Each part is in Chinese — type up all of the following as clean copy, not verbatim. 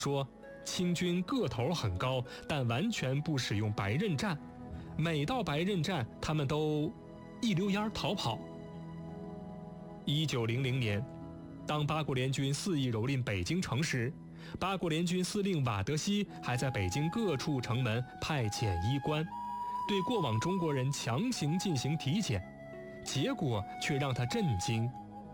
说清军个头很高，但完全不使用白刃战，每到白刃战他们都一溜烟逃跑。1900年，当八国联军肆意蹂躏北京城时，八国联军司令瓦德西还在北京各处城门派遣医官，对过往中国人强行进行体检，结果却让他震惊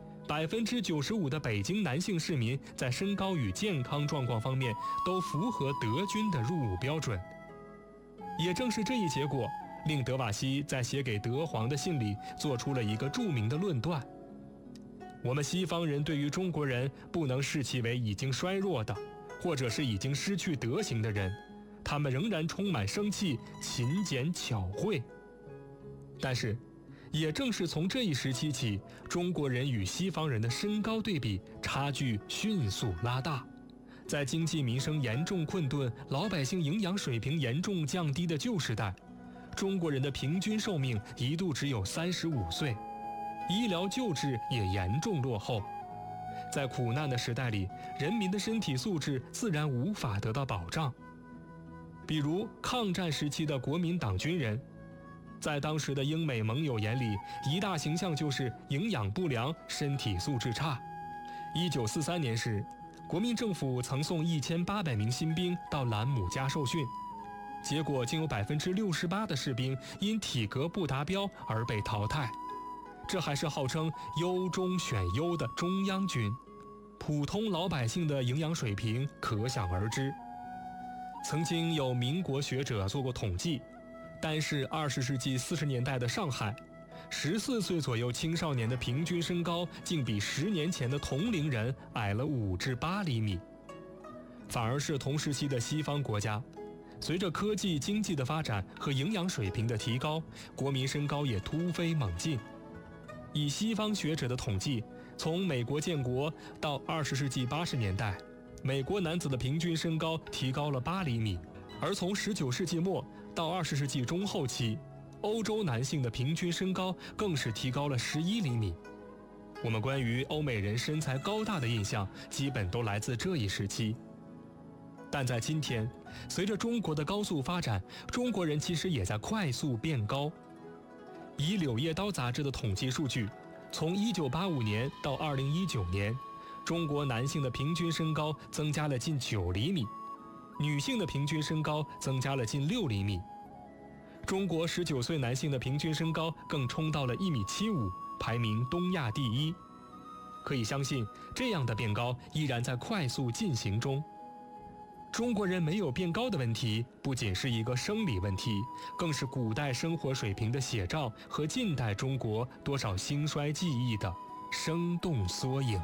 ，95%的北京男性市民在身高与健康状况方面都符合德军的入伍标准。也正是这一结果，令德瓦西在写给德皇的信里做出了一个著名的论断：我们西方人对于中国人不能视其为已经衰弱的，或者是已经失去德行的人，他们仍然充满生气、勤俭巧慧。但是也正是从这一时期起，中国人与西方人的身高对比差距迅速拉大。在经济民生严重困顿、老百姓营养水平严重降低的旧时代，中国人的平均寿命一度只有35岁，医疗救治也严重落后。在苦难的时代里，人民的身体素质自然无法得到保障。比如抗战时期的国民党军人，在当时的英美盟友眼里，一大形象就是营养不良、身体素质差。1943年时，国民政府曾送1800名新兵到兰姆加受训，结果竟有68%的士兵因体格不达标而被淘汰。这还是号称优中选优的中央军，普通老百姓的营养水平可想而知。曾经有民国学者做过统计，单是20世纪40年代的上海，14岁左右青少年的平均身高竟比10年前的同龄人矮了5至8厘米。反而是同时期的西方国家，随着科技经济的发展和营养水平的提高，国民身高也突飞猛进。以西方学者的统计，从美国建国到20世纪80年代，美国男子的平均身高提高了8厘米，而从19世纪末到20世纪中后期，欧洲男性的平均身高更是提高了11厘米。我们关于欧美人身材高大的印象，基本都来自这一时期。但在今天，随着中国的高速发展，中国人其实也在快速变高。以《柳叶刀》杂志的统计数据，从1985年到2019年，中国男性的平均身高增加了近9厘米，女性的平均身高增加了近6厘米。中国19岁男性的平均身高更冲到了1.75米，排名东亚第一。可以相信，这样的变高依然在快速进行中。中国人没有变高的问题，不仅是一个生理问题，更是古代生活水平的写照和近代中国多少兴衰记忆的生动缩影。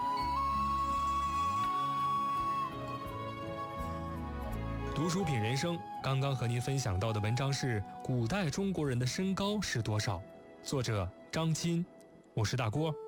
读书品人生，刚刚和您分享到的文章是《古代中国人的身高是多少》，作者张菁，我是大郭。